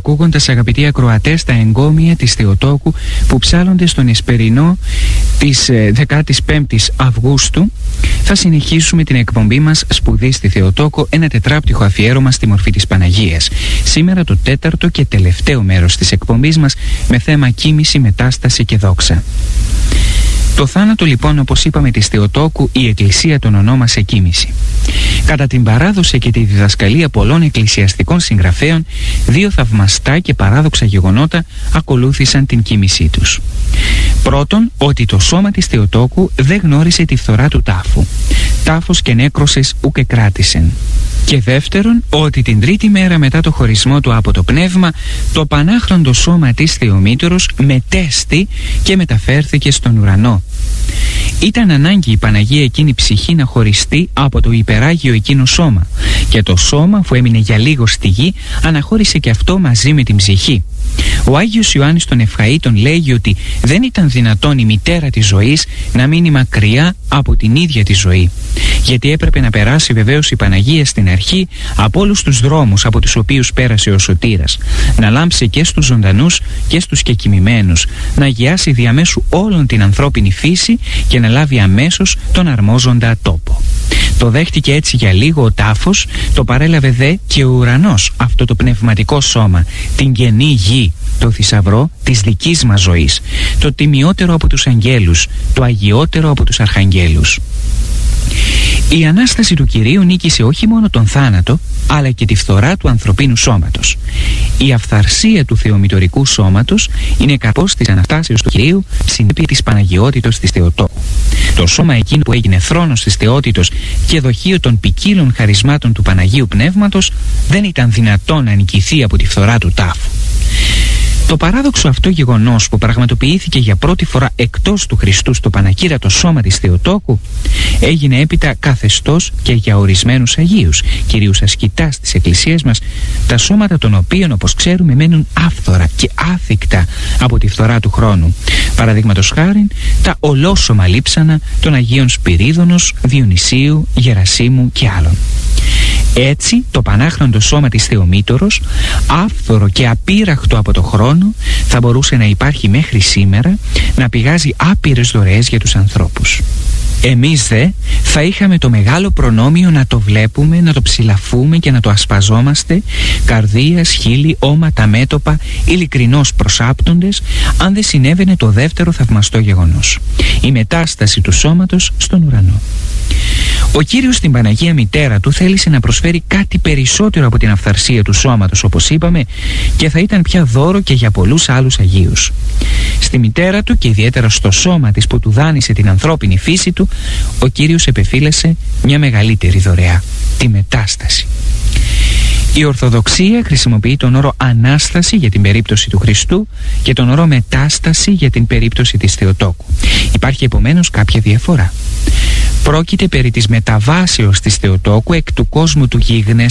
ακούγοντας, αγαπητοί ακροατές, τα εγκόμια της Θεοτόκου που ψάλλονται στον εσπερινό της 15ης Αυγούστου, θα συνεχίσουμε την εκπομπή μας «Σπουδή στη Θεοτόκο», ένα τετράπτυχο αφιέρωμα στη μορφή της Παναγίας. Σήμερα το τέταρτο και τελευταίο μέρος της εκπομπής μας, με θέμα κοίμηση, μετάσταση και δόξα. Το θάνατο, λοιπόν, όπως είπαμε, της Θεοτόκου, η Εκκλησία τον ονόμασε κοίμηση. Κατά την παράδοση και τη διδασκαλία πολλών εκκλησιαστικών συγγραφέων, δύο θαυμαστά και παράδοξα γεγονότα ακολούθησαν την κοίμησή τους. Πρώτον, ότι το σώμα της Θεοτόκου δεν γνώρισε τη φθορά του τάφου. Τάφος και νέκρωσες ουκ εκράτησεν. Και δεύτερον, ότι την τρίτη μέρα μετά το χωρισμό του από το πνεύμα, το πανάχροντο σώμα της Θεομήτωρος μετέστη και μεταφέρθηκε στον ουρανό. Ήταν ανάγκη η Παναγία εκείνη ψυχή να χωριστεί από το υπεράγιο εκείνο σώμα, και το σώμα, αφού έμεινε για λίγο στη γη, αναχώρησε και αυτό μαζί με την ψυχή. Ο Άγιος Ιωάννης τον Ευχαΐτων λέγει ότι δεν ήταν δυνατόν η μητέρα της ζωής να μείνει μακριά από την ίδια τη ζωή, γιατί έπρεπε να περάσει βεβαίως η Παναγία στην αρχή από όλους τους δρόμους από τους οποίους πέρασε ο Σωτήρας, να λάμψει και στους ζωντανούς και στους κεκοιμημένους, να αγιάσει διαμέσου όλων την ανθρώπινη φύση και να λάβει αμέσως τον αρμόζοντα τόπο. Το δέχτηκε έτσι για λίγο ο τάφος, το παρέλαβε δε και ο ουρανός, αυτό το πνευματικό σώμα, την καινή γη, το θησαυρό της δικής μας ζωής, το τιμιότερο από τους αγγέλους, το αγιότερο από τους αρχαγγέλους. Η Ανάσταση του Κυρίου νίκησε όχι μόνο τον θάνατο, αλλά και τη φθορά του ανθρωπίνου σώματος. Η αυθαρσία του θεομητορικού σώματος είναι καρπός της Αναστάσεως του Κυρίου, συνέπεια της Παναγιότητος της Θεοτόκου. Το σώμα εκείνο που έγινε θρόνος της Θεότητος και δοχείο των ποικίλων χαρισμάτων του Παναγίου Πνεύματος δεν ήταν δυνατόν να νικηθεί από τη φθορά του τάφου. Το παράδοξο αυτό γεγονός που πραγματοποιήθηκε για πρώτη φορά εκτός του Χριστού στο πανακύρατο σώμα της Θεοτόκου έγινε έπειτα καθεστώς και για ορισμένους Αγίους, κυρίους ασκητάς της Εκκλησίας μας, τα σώματα των οποίων, όπως ξέρουμε, μένουν άφθορα και άθικτα από τη φθορά του χρόνου. Παραδείγματος χάριν, τα ολόσωμα λείψανα των Αγίων Σπυρίδωνος, Διονυσίου, Γερασίμου και άλλων. Έτσι, το πανάχροντο σώμα της Θεομήτωρος, άφθορο και απείραχτο από το χρόνο, θα μπορούσε να υπάρχει μέχρι σήμερα, να πηγάζει άπειρες δωρεές για τους ανθρώπους. Εμείς δε θα είχαμε το μεγάλο προνόμιο να το βλέπουμε, να το ψηλαφούμε και να το ασπαζόμαστε, καρδίας, χείλη, όματα, μέτωπα, ειλικρινώς προσάπτοντες, αν δεν συνέβαινε το δεύτερο θαυμαστό γεγονός, η μετάσταση του σώματος στον ουρανό. Ο Κύριος στην Παναγία Μητέρα του θέλησε να προσφέρει κάτι περισσότερο από την αυθαρσία του σώματος, όπως είπαμε, και θα ήταν πια δώρο και για πολλούς άλλους Αγίους. Στη μητέρα του και ιδιαίτερα στο σώμα της που του δάνεισε την ανθρώπινη φύση του, ο Κύριος επεφύλασε μια μεγαλύτερη δωρεά, τη μετάσταση. Η Ορθοδοξία χρησιμοποιεί τον όρο Ανάσταση για την περίπτωση του Χριστού και τον όρο Μετάσταση για την περίπτωση της Θεοτόκου. Υπάρχει επομένως κάποια διαφορά. Πρόκειται περί της μεταβάσεως της Θεοτόκου εκ του κόσμου του γίγνεσθε